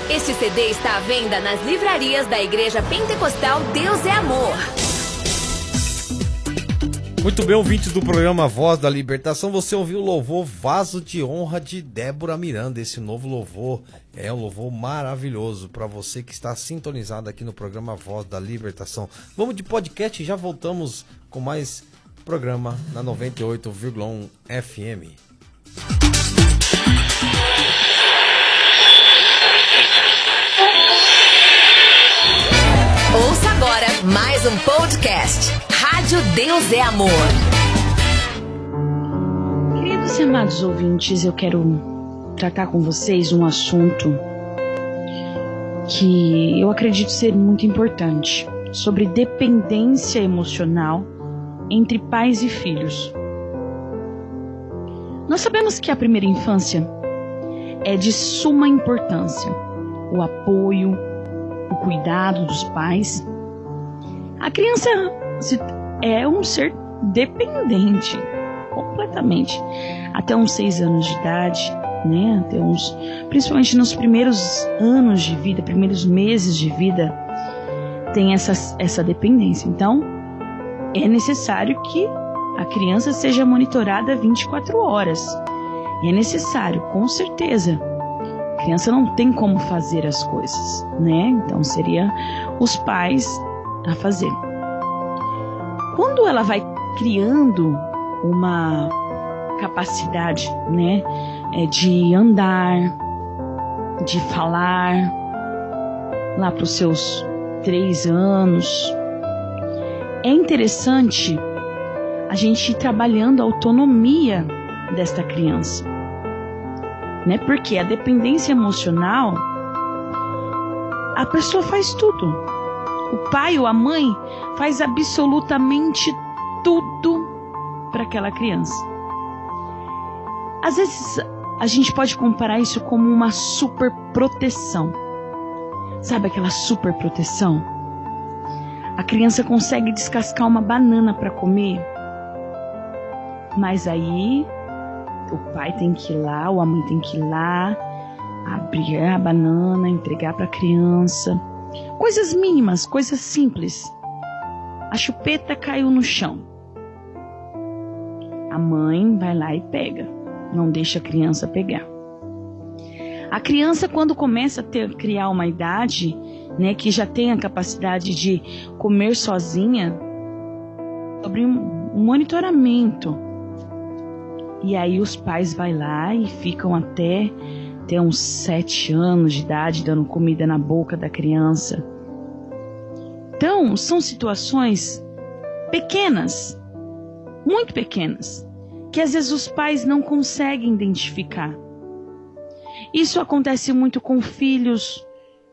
Este CD está à venda nas livrarias da Igreja Pentecostal Deus é Amor. Muito bem, ouvintes do programa Voz da Libertação, você ouviu o louvor Vaso de Honra de Débora Miranda. Esse novo louvor é um louvor maravilhoso para você que está sintonizado aqui no programa Voz da Libertação. Vamos de podcast e já voltamos com mais programa na 98,1 FM. Ouça agora mais um podcast. Rádio Deus é Amor. Queridos e amados ouvintes, eu quero tratar com vocês um assunto que eu acredito ser muito importante, sobre dependência emocional entre pais e filhos. Nós sabemos que a primeira infância é de suma importância. O apoio, o cuidado dos pais. A criança é um ser dependente, completamente. Até uns 6 anos de idade, né? Principalmente nos primeiros anos de vida, primeiros meses de vida, tem essa dependência. Então, é necessário que a criança seja monitorada 24 horas. E é necessário, com certeza. A criança não tem como fazer as coisas, né? Então seria os pais a fazer. Quando ela vai criando uma capacidade, né, de andar, de falar, lá para os seus 3 anos, é interessante a gente ir trabalhando a autonomia desta criança. Né? Porque a dependência emocional, a pessoa faz tudo. O pai ou a mãe faz absolutamente tudo para aquela criança. Às vezes a gente pode comparar isso como uma super proteção. Sabe aquela super proteção? A criança consegue descascar uma banana para comer, mas aí o pai tem que ir lá, ou a mãe tem que ir lá, abrir a banana, entregar para a criança. Coisas mínimas, coisas simples. A chupeta caiu no chão. A mãe vai lá e pega. Não deixa a criança pegar. A criança, quando começa a criar uma idade, né, que já tem a capacidade de comer sozinha, sobre um monitoramento. E aí os pais vão lá e ficam até uns 7 anos de idade dando comida na boca da criança. Então, são situações pequenas, muito pequenas, que às vezes os pais não conseguem identificar. Isso acontece muito com filhos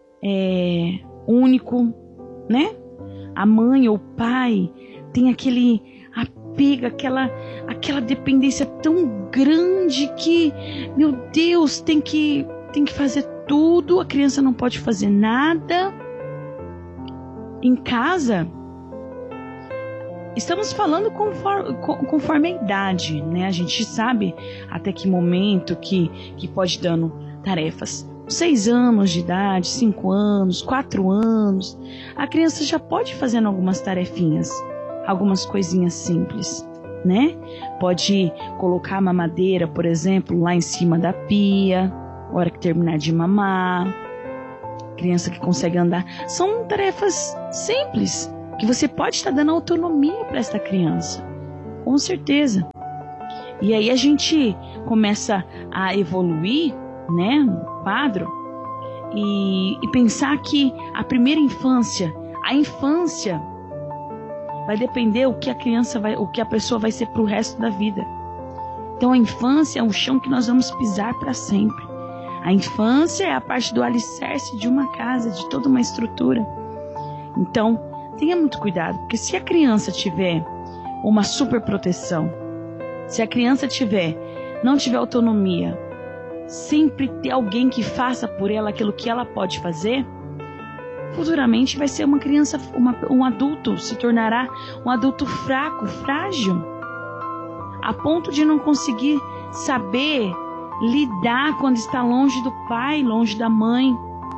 único, né? A mãe ou o pai tem aquele apego, aquela dependência tão grande que, meu Deus, tem que fazer tudo, a criança não pode fazer nada. Em casa, estamos falando conforme a idade, né? A gente sabe até que momento que pode dando tarefas. 6 anos de idade, 5 anos, 4 anos, a criança já pode fazer algumas tarefinhas, algumas coisinhas simples, né? Pode colocar a mamadeira, por exemplo, lá em cima da pia, na hora que terminar de mamar. Criança que consegue andar. São tarefas simples, que você pode estar dando autonomia para essa criança, com certeza. E aí a gente começa a evoluir, né, no quadro, e pensar que a primeira infância, a infância, vai depender o que a pessoa vai ser para o resto da vida. Então a infância é um chão que nós vamos pisar para sempre. A infância é a parte do alicerce de uma casa, de toda uma estrutura. Então, tenha muito cuidado, porque se a criança tiver uma super proteção, se a criança não tiver autonomia, sempre ter alguém que faça por ela aquilo que ela pode fazer, futuramente vai ser uma criança, um adulto, se tornará um adulto fraco, frágil, a ponto de não conseguir saber lidar quando está longe do pai, longe da mãe.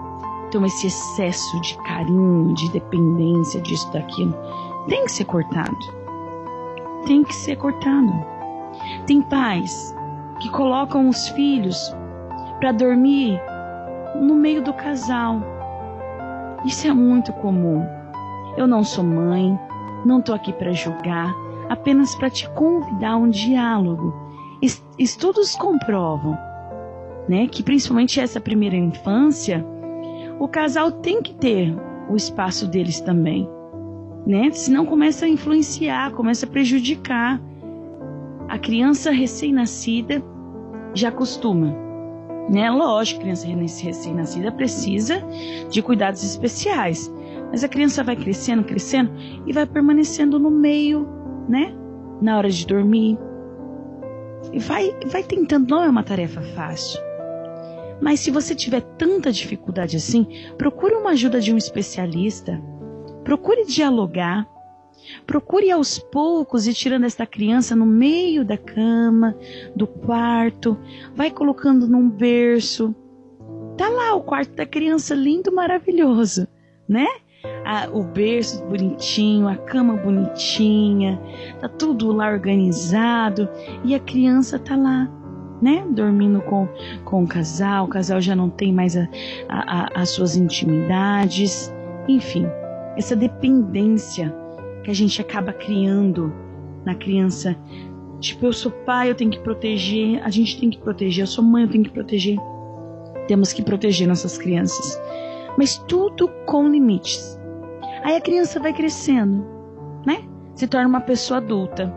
Então esse excesso de carinho, de dependência, disso, daquilo, tem que ser cortado. Tem que ser cortado. Tem pais que colocam os filhos para dormir no meio do casal. Isso é muito comum. Eu não sou mãe, não estou aqui para julgar, apenas para te convidar a um diálogo. Estudos comprovam, né, que principalmente essa primeira infância, o casal tem que ter o espaço deles também, né? Senão começa a influenciar, começa a prejudicar. A criança recém-nascida já costuma, né? Lógico, a criança recém-nascida precisa de cuidados especiais, mas a criança vai crescendo e vai permanecendo no meio, né? Na hora de dormir. E vai tentando, não é uma tarefa fácil. Mas se você tiver tanta dificuldade assim, procure uma ajuda de um especialista, procure dialogar, procure aos poucos ir tirando esta criança no meio da cama, do quarto, vai colocando num berço. Tá lá o quarto da criança lindo, maravilhoso, né? O berço bonitinho, a cama bonitinha, tá tudo lá organizado e a criança tá lá, né? Dormindo com o casal já não tem mais as suas intimidades, enfim, essa dependência que a gente acaba criando na criança. Tipo, eu sou pai, eu tenho que proteger, a gente tem que proteger, eu sou mãe, eu tenho que proteger. Temos que proteger nossas crianças, mas tudo com limites. Aí a criança vai crescendo, né? Se torna uma pessoa adulta.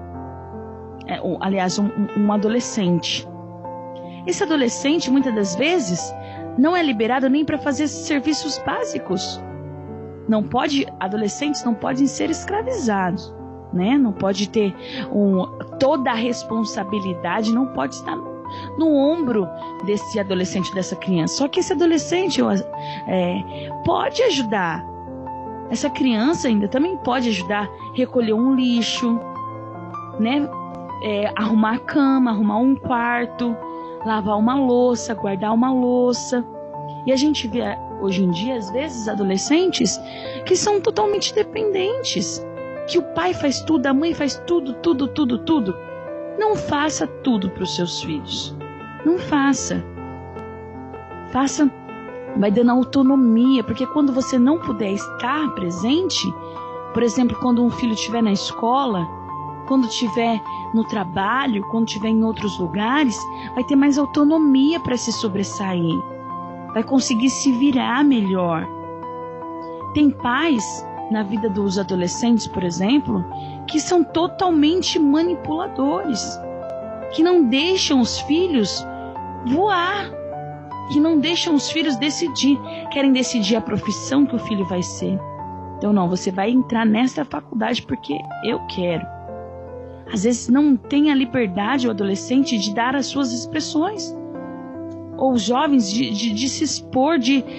Aliás, um adolescente. Esse adolescente, muitas das vezes, não é liberado nem para fazer serviços básicos. Adolescentes não podem ser escravizados, né? Não pode ter toda a responsabilidade, não pode estar no ombro desse adolescente, dessa criança. Só que esse adolescente pode ajudar. Essa criança ainda também pode ajudar a recolher um lixo, né? Arrumar a cama, arrumar um quarto, lavar uma louça, guardar uma louça. E a gente vê hoje em dia, às vezes, adolescentes que são totalmente dependentes, que o pai faz tudo, a mãe faz tudo. Não faça tudo para os seus filhos. Não faça. Faça, vai dando autonomia, porque quando você não puder estar presente, por exemplo, quando um filho estiver na escola, quando estiver no trabalho, quando estiver em outros lugares, vai ter mais autonomia para se sobressair. Vai conseguir se virar melhor. Tem pais na vida dos adolescentes, por exemplo, que são totalmente manipuladores, que não deixam os filhos voar, que não deixam os filhos decidir, querem decidir a profissão que o filho vai ser. Então não, você vai entrar nessa faculdade porque eu quero. Às vezes não tem a liberdade o adolescente de dar as suas expressões, ou os jovens de se expor,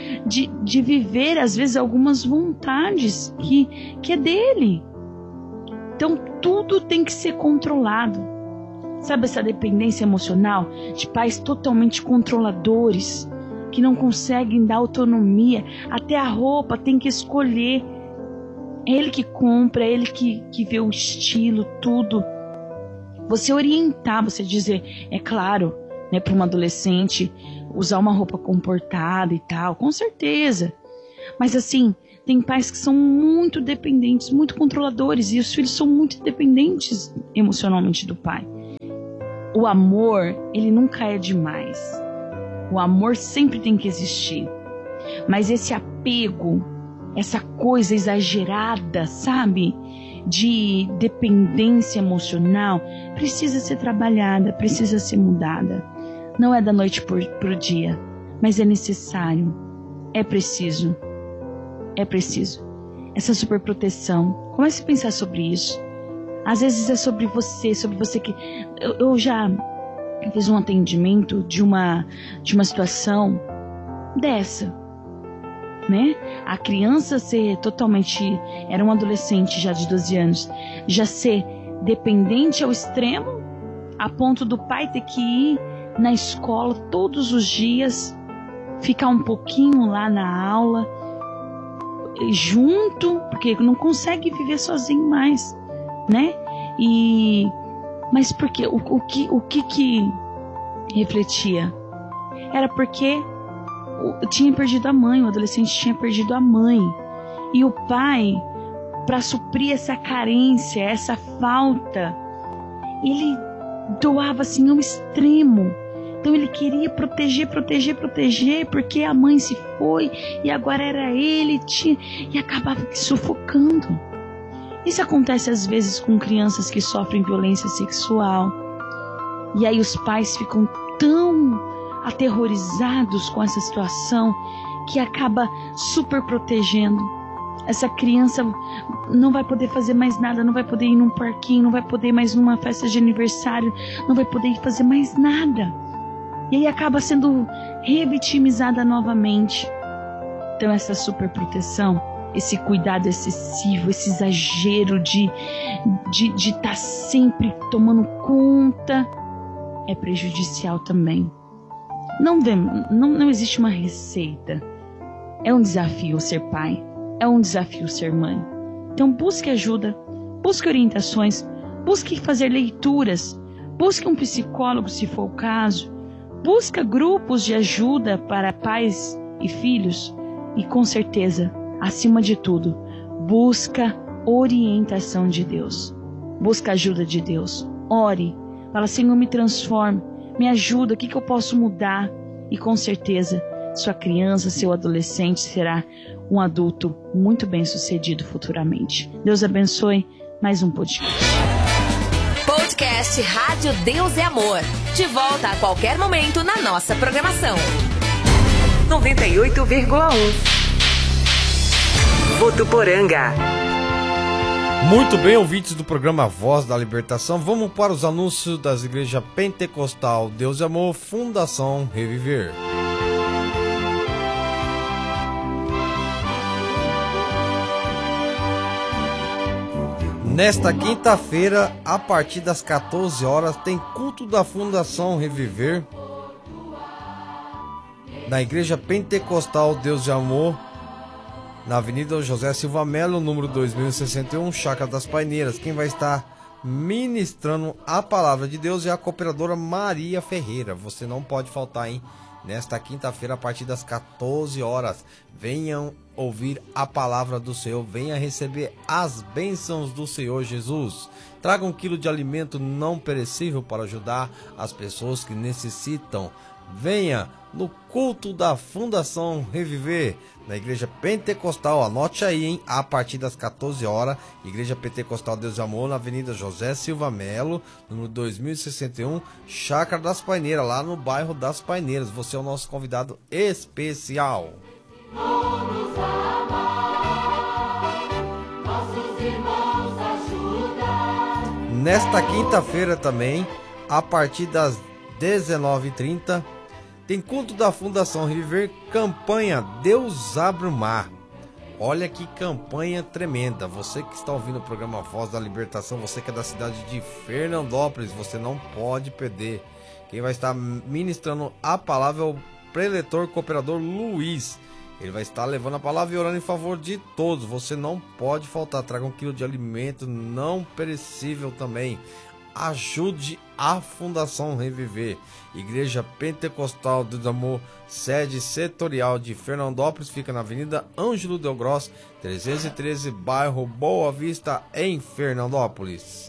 de viver às vezes algumas vontades que é dele. Então tudo tem que ser controlado. Sabe essa dependência emocional de pais totalmente controladores, que não conseguem dar autonomia, até a roupa tem que escolher. É ele que compra, é ele que vê o estilo, tudo. Você orientar, você dizer, é claro, né, para uma adolescente usar uma roupa comportada e tal, com certeza. Mas assim, tem pais que são muito dependentes, muito controladores, e os filhos são muito dependentes emocionalmente do pai. O amor, ele nunca é demais. O amor sempre tem que existir. Mas esse apego, essa coisa exagerada, sabe, de dependência emocional, precisa ser trabalhada, precisa ser mudada. Não é da noite pro dia, mas é necessário, é preciso. É preciso. Essa superproteção, comece a pensar sobre isso. Às vezes é sobre você que... Eu já fiz um atendimento de uma situação dessa, né? A criança ser totalmente... Era um adolescente já de 12 anos. Já ser dependente ao extremo, a ponto do pai ter que ir na escola todos os dias, ficar um pouquinho lá na aula, junto, porque não consegue viver sozinho mais, né? Mas por quê? O que refletia? Era porque tinha perdido a mãe, o adolescente tinha perdido a mãe. E o pai, para suprir essa carência, essa falta, ele doava assim ao extremo. Então ele queria proteger, porque a mãe se foi e agora era ele, e acabava sufocando. Isso acontece às vezes com crianças que sofrem violência sexual. E aí os pais ficam tão aterrorizados com essa situação que acaba super protegendo. Essa criança não vai poder fazer mais nada, não vai poder ir num parquinho, não vai poder ir mais numa festa de aniversário, não vai poder fazer mais nada. E aí acaba sendo revitimizada novamente. Então essa superproteção, esse cuidado excessivo, esse exagero de estar sempre tomando conta, é prejudicial também. Não existe uma receita. É um desafio ser pai, é um desafio ser mãe. Então busque ajuda, busque orientações, busque fazer leituras, busque um psicólogo se for o caso, busca grupos de ajuda para pais e filhos e, com certeza, acima de tudo, busca orientação de Deus. Busca ajuda de Deus. Ore. Fala, Senhor, me transforme, me ajuda, o que eu posso mudar? E com certeza, sua criança, seu adolescente será um adulto muito bem sucedido futuramente. Deus abençoe. Mais um podcast. Podcast Rádio Deus é Amor. De volta a qualquer momento na nossa programação. 98,1 Votuporanga. Muito bem, ouvintes do programa Voz da Libertação, vamos para os anúncios das igrejas Pentecostal Deus é Amor, Fundação Reviver. Nesta quinta-feira, a partir das 14 horas, tem culto da Fundação Reviver na Igreja Pentecostal Deus de Amor, na Avenida José Silva Melo, número 2061, Chácara das Paineiras. Quem vai estar ministrando a palavra de Deus é a cooperadora Maria Ferreira. Você não pode faltar, hein? Nesta quinta-feira, a partir das 14 horas, venham ouvir a palavra do Senhor, venha receber as bênçãos do Senhor Jesus. Traga 1 quilo de alimento não perecível para ajudar as pessoas que necessitam. Venha no culto da Fundação Reviver, na Igreja Pentecostal, anote aí, hein? A partir das 14 horas, Igreja Pentecostal Deus de Amor, na Avenida José Silva Melo, número 2061, Chácara das Paineiras, lá no bairro das Paineiras. Você é o nosso convidado especial. Nesta quinta-feira também, a partir das 19h30, tem culto da Fundação Reviver, campanha Deus Abre o Mar. Olha que campanha tremenda. Você que está ouvindo o programa Voz da Libertação, você que é da cidade de Fernandópolis, você não pode perder. Quem vai estar ministrando a palavra é o preletor cooperador Luiz. Ele vai estar levando a palavra e orando em favor de todos. Você não pode faltar. Traga 1 quilo de alimento não perecível também. Ajude a Fundação Reviver. Igreja Pentecostal do Amor, sede setorial de Fernandópolis, fica na Avenida Ângelo Del Gross, 313, bairro Boa Vista, em Fernandópolis.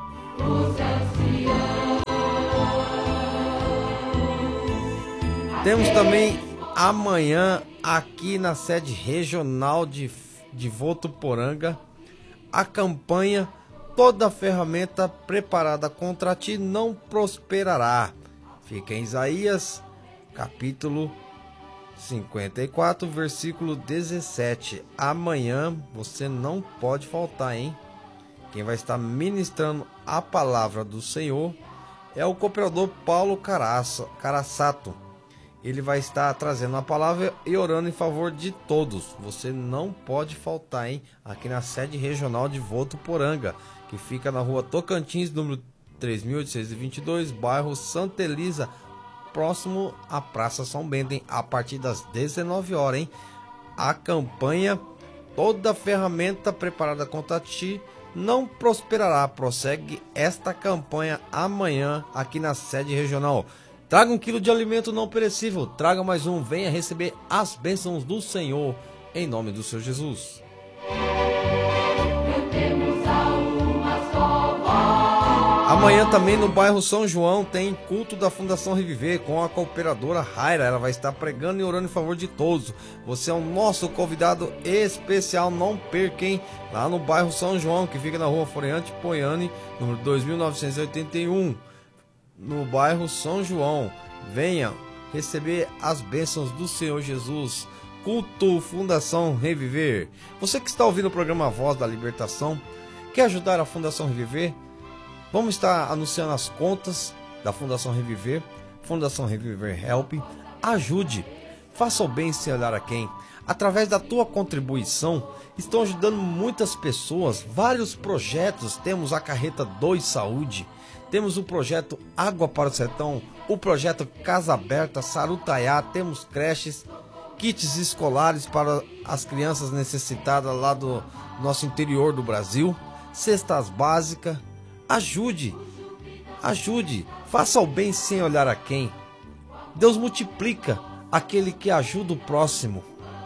Temos também amanhã, aqui na sede regional de Votuporanga, a campanha Toda ferramenta preparada contra ti não prosperará. Fica em Isaías, capítulo 54, versículo 17. Amanhã você não pode faltar, hein? Quem vai estar ministrando a palavra do Senhor é o cooperador Paulo Carasato. Ele vai estar trazendo a palavra e orando em favor de todos. Você não pode faltar, hein? Aqui na sede regional de Votuporanga, que fica na rua Tocantins, número 3.822, bairro Santa Elisa, próximo à Praça São Bento, hein? A partir das 19 horas, hein? A campanha, toda ferramenta preparada contra ti não prosperará. Prossegue esta campanha amanhã aqui na sede regional. Traga 1 quilo de alimento não perecível, traga mais um, venha receber as bênçãos do Senhor, em nome do Senhor Jesus. Amanhã também no bairro São João tem culto da Fundação Reviver com a cooperadora Raira. Ela vai estar pregando e orando em favor de todos. Você é o nosso convidado especial, não perca, hein? Lá no bairro São João, que fica na rua Floriante Poiani, número 2981. No bairro São João, venha receber as bênçãos do Senhor Jesus. Culto Fundação Reviver. Você que está ouvindo o programa Voz da Libertação, quer ajudar a Fundação Reviver? Vamos estar anunciando as contas da Fundação Reviver, Fundação Reviver Help. Ajude, faça o bem sem olhar a quem. Através da tua contribuição, estão ajudando muitas pessoas, vários projetos. Temos a Carreta 2 Saúde, temos o projeto Água para o Sertão, o projeto Casa Aberta, Sarutaiá, temos creches, kits escolares para as crianças necessitadas lá do nosso interior do Brasil, cestas básicas. Ajude, faça o bem sem olhar a quem. Deus multiplica aquele que ajuda o próximo.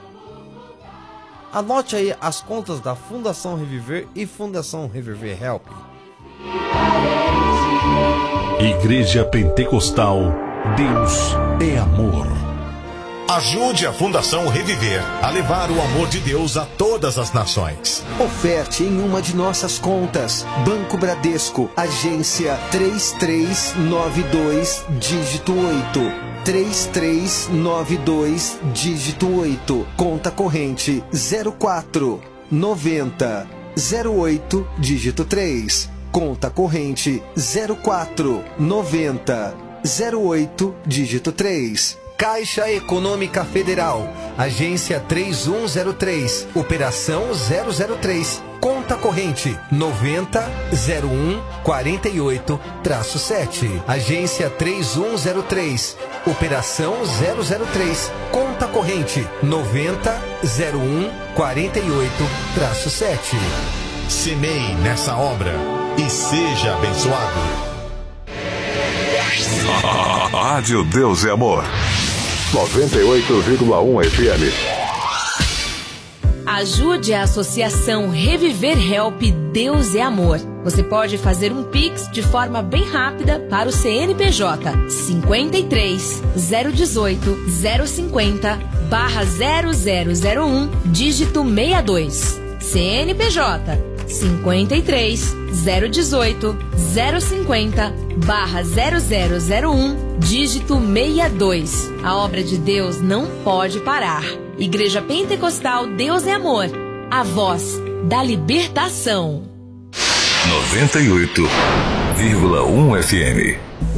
Anote aí as contas da Fundação Reviver e Fundação Reviver Help. Igreja Pentecostal, Deus é amor. Ajude a Fundação Reviver a levar o amor de Deus a todas as nações. Oferte em uma de nossas contas. Banco Bradesco, agência 3392, dígito 8. 3392, dígito 8. Conta corrente 04 90 08, dígito 3. Conta corrente 04 90 08, dígito 3. Caixa Econômica Federal, agência 3103, operação 003, conta corrente 900148-7, agência 3103, operação 003, conta corrente 900148-7. Semeie nessa obra e seja abençoado. Rádio Deus é Amor. 98,1 FM. Ajude a Associação Reviver Help Deus é Amor. Você pode fazer um Pix de forma bem rápida para o CNPJ 53 018 050 /0001, dígito 62. CNPJ 53 018 050 /0001, dígito 62. A obra de Deus não pode parar. Igreja Pentecostal Deus é Amor, a voz da libertação. 98,1 FM.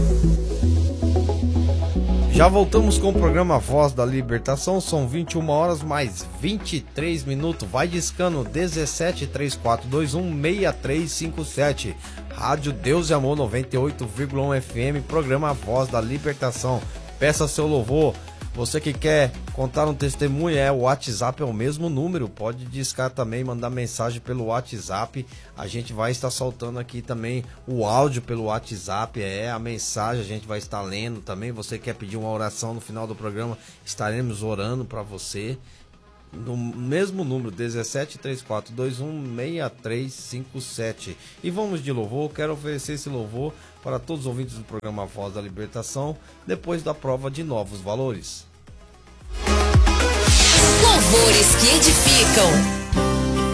Já voltamos com o programa Voz da Libertação. São 21 horas mais 23 minutos. Vai discando 17 3421 6357. Rádio Deus e Amor 98,1 FM. Programa Voz da Libertação. Peça seu louvor. Você que quer contar um testemunho, o WhatsApp é o mesmo número. Pode discar também, mandar mensagem pelo WhatsApp. A gente vai estar soltando aqui também o áudio pelo WhatsApp. A mensagem a gente vai estar lendo também. Você quer pedir uma oração no final do programa, estaremos orando para você. No mesmo número, 17 3421 6357. E vamos de louvor. Quero oferecer esse louvor para todos os ouvintes do programa Voz da Libertação, depois da prova de novos valores. Louvores que edificam.